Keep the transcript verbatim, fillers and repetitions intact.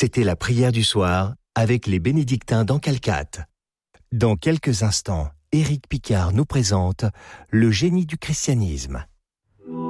C'était la prière du soir avec les bénédictins d'Encalcate. Dans quelques instants, Éric Picard nous présente le génie du christianisme.